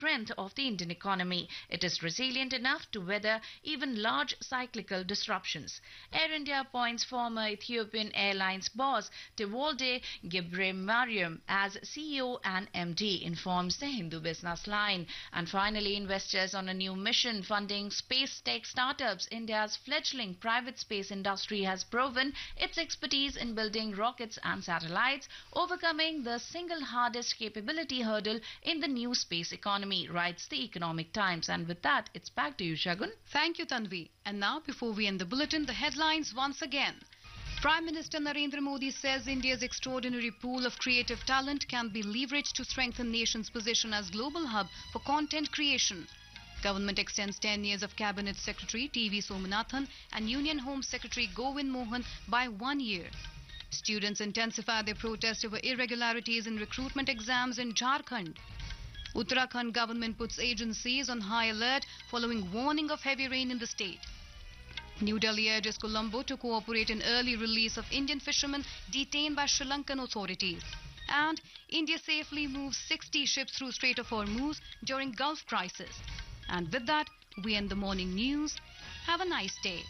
strength of the Indian economy. It is resilient enough to weather even large cyclical disruptions. Air India appoints former Ethiopian Airlines boss Tewolde Gebremariam as CEO and MD, informs the Hindu Business Line. And finally, investors on a new mission funding space tech startups. India's fledgling private space industry has proven its expertise in building rockets and satellites, overcoming the single hardest capability hurdle in the new space economy, writes the Economic Times. And with that, it's back to you, Shagun. Thank you, Tanvi. And now, before we end the bulletin, the headlines once again. Prime Minister Narendra Modi says India's extraordinary pool of creative talent can be leveraged to strengthen nation's position as global hub for content creation. Government extends 10 years of Cabinet Secretary T.V. Somanathan and Union Home Secretary Govind Mohan by 1 year. Students intensify their protest over irregularities in recruitment exams in Jharkhand. Uttarakhand government puts agencies on high alert following warning of heavy rain in the state. New Delhi urges Colombo to cooperate in early release of Indian fishermen detained by Sri Lankan authorities. And India safely moves 60 ships through Strait of Hormuz during Gulf crisis. And with that, we end the morning news. Have a nice day.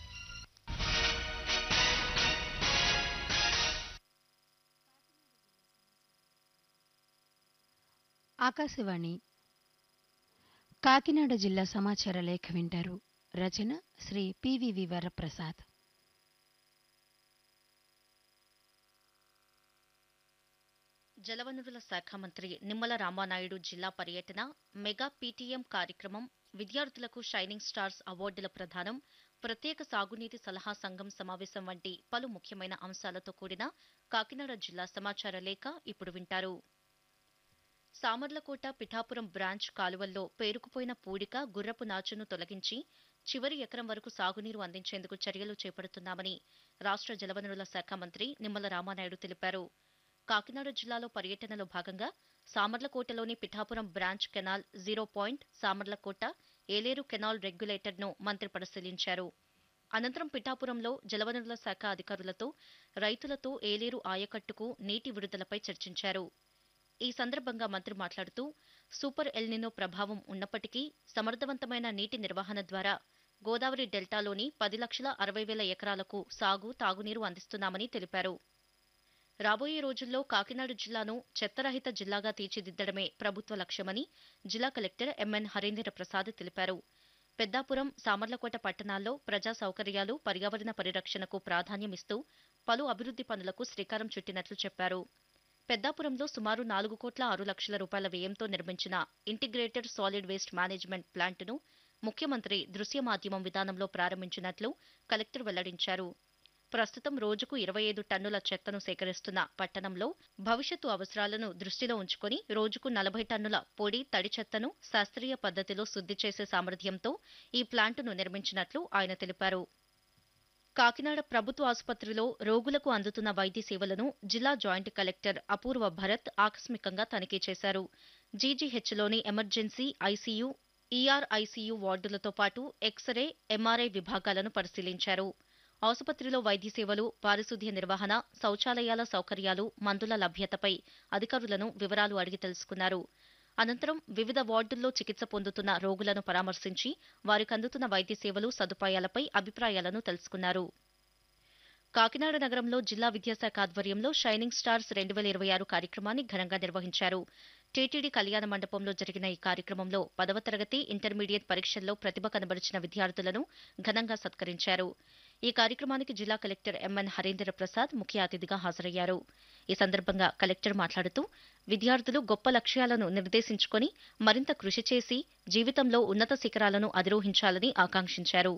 Akashvani Kakinada జిల్లా సమాచార లేఖ వింటారు. రచన Shri PVV Varaprasad. జలవనరుల శాఖ మంత్రి నిమ్మల రామానాయుడు జిల్లా పర్యటన, mega PTM కార్యక్రమం, విద్యార్థులకు షైనింగ్ స్టార్స్ అవార్డుల ప్రదానం, ప్రత్యేక సాగునీటి సలహా సంఘం సమావేశం వంటి పలు ముఖ్యమైన అంశాలతో కూడిన కాకినాడ జిల్లా సమాచార లేఖ ఇప్పుడు వింటారు. సామర్లకోట పిఠాపురం బ్రాంచ్ కాలువల్లో పేరుకుపోయిన పూడిక, గుర్రపు నాచును తొలగించి చివరి ఎకరం వరకు సాగునీరు అందించేందుకు చర్యలు చేపడుతున్నామని రాష్ట్ర జలవనరుల శాఖ మంత్రి నిమ్మల రామానాయుడు తెలిపారు. కాకినాడ జిల్లాలో పర్యటనలో భాగంగా సామర్లకోటలోని Pithapuram branch canal 0 point, Samarlakota Yeleru canal రెగ్యులేటర్ను మంత్రి పరిశీలించారు. అనంతరం పిఠాపురంలో జలవనరుల శాఖ అధికారులతో, రైతులతో ఏలేరు ఆయకట్టుకు నీటి విడుదలపై చర్చించారు. ఈ సందర్భంగా మంత్రి మాట్లాడుతూ, సూపర్ ఎల్నినో ప్రభావం ఉన్నప్పటికీ సమర్థవంతమైన నీటి నిర్వహణ ద్వారా గోదావరి డెల్టాలోని 10,60,000 ఎకరాలకు సాగు, తాగునీరు అందిస్తున్నామని తెలిపారు. రాబోయే రోజుల్లో కాకినాడ జిల్లాను చెత్తరహిత జిల్లాగా తీర్చిదిద్దడమే ప్రభుత్వ లక్ష్యమని జిల్లా కలెక్టర్ ఎంఎన్ హరీంద్ర ప్రసాద్ తెలిపారు. పెద్దాపురం, సామర్లకోట పట్టణాల్లో ప్రజా సౌకర్యాలు, పర్యావరణ పరిరక్షణకు ప్రాధాన్యమిస్తూ పలు అభివృద్ది పనులకు శ్రీకారం చుట్టినట్లు చెప్పారు. పెద్దాపురంలో సుమారు 4,06,00,000 రూపాయల వ్యయంతో నిర్మించిన ఇంటిగ్రేటెడ్ సాలిడ్ వేస్ట్ మేనేజ్మెంట్ ప్లాంట్ను ముఖ్యమంత్రి దృశ్య మాధ్యమం విధానంలో ప్రారంభించినట్లు కలెక్టర్ వెల్లడించారు. ప్రస్తుతం రోజుకు 25 టన్నుల చెత్తను సేకరిస్తున్న పట్టణంలో భవిష్యత్తు అవసరాలను దృష్టిలో ఉంచుకుని రోజుకు 40 టన్నుల పొడి, తడి చెత్తను శాస్త్రీయ పద్ధతిలో శుద్ధి చేసే సామర్థ్యంతో ఈ ప్లాంటును నిర్మించినట్లు ఆయన తెలిపారు. కాకినాడ ప్రభుత్వ ఆసుపత్రిలో రోగులకు అందుతున్న వైద్య సేవలను జిల్లా జాయింట్ కలెక్టర్ అపూర్వ భరత్ ఆకస్మికంగా తనిఖీ చేశారు. జీజీహెచ్లోని ఎమర్జెన్సీ, ఐసీయూ, ఈఆర్ఐసీయూ వార్డులతో పాటు ఎక్స్రే, ఎంఆర్ఐ విభాగాలను పరిశీలించారు. ఆసుపత్రిలో వైద్య సేవలు, పారిశుధ్య నిర్వహణ, శౌచాలయాల సౌకర్యాలు, మందుల లభ్యతపై అధికారులను వివరాలు అడిగి తెలుసుకున్నారు. అనంతరం వివిధ వార్డుల్లో చికిత్స పొందుతున్న రోగులను పరామర్శించి వారికి అందుతున్న వైద్య సేవలు, సదుపాయాలపై అభిప్రాయాలను తెలుసుకున్నారు. కాకినాడ నగరంలో జిల్లా విద్యాశాఖ ఆధ్వర్యంలో షైనింగ్ స్టార్స్ 2026 కార్యక్రమాన్ని ఘనంగా నిర్వహించారు. టీటీడీ కళ్యాణ మండపంలో జరిగిన ఈ కార్యక్రమంలో 10వ తరగతి, ఇంటర్మీడియట్ పరీక్షల్లో ప్రతిభ కనబరిచిన విద్యార్థులను ఘనంగా సత్కరించారు. ఈ కార్యక్రమానికి జిల్లా కలెక్టర్ ఎంఎన్ హరీంద్ర ప్రసాద్ ముఖ్య అతిథిగా హాజరయ్యారు. ఈ సందర్భంగా కలెక్టర్ మాట్లాడుతూ, విద్యార్థులు గొప్ప లక్ష్యాలను నిర్దేశించుకుని మరింత కృషి చేసి జీవితంలో ఉన్నత శిఖరాలను అధిరోహించాలని ఆకాంక్షించారు.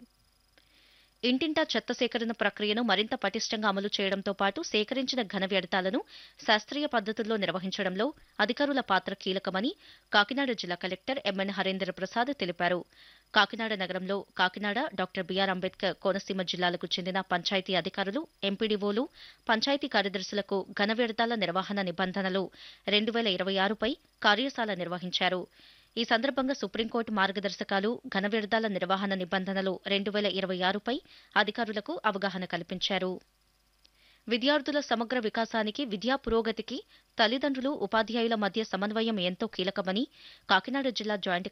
ఇంటింటా చెత్త సేకరణ ప్రక్రియను మరింత పటిష్టంగా అమలు చేయడంతో పాటు సేకరించిన ఘన వ్యర్థాలను శాస్త్రీయ పద్ధతుల్లో నిర్వహించడంలో అధికారుల పాత్ర కీలకమని కాకినాడ జిల్లా కలెక్టర్ ఎంఎన్ హరీంద్ర ప్రసాద్ తెలిపారు. కాకినాడ నగరంలో కాకినాడ, డాక్టర్ బిఆర్ అంబేద్కర్ కోనసీమ జిల్లాలకు చెందిన పంచాయతీ అధికారులు, ఎంపీడీఓలు, పంచాయతీ కార్యదర్శులకు ఘన వ్యర్థాల నిర్వహణ నిబంధనలు 2026పై కార్యశాల నిర్వహించారు. ఈ సందర్భంగా సుప్రీంకోర్టు మార్గదర్శకాలు, ఘన వ్యర్థాల నిర్వహణ నిబంధనలు 2026పై అధికారులకు అవగాహన కల్పించారు. విద్యార్థుల సమగ్ర వికాసానికి, విద్యా పురోగతికి తల్లిదండ్రులు, ఉపాధ్యాయుల మధ్య సమన్వయం ఎంతో కీలకమని కాకినాడ జిల్లా జాయింట్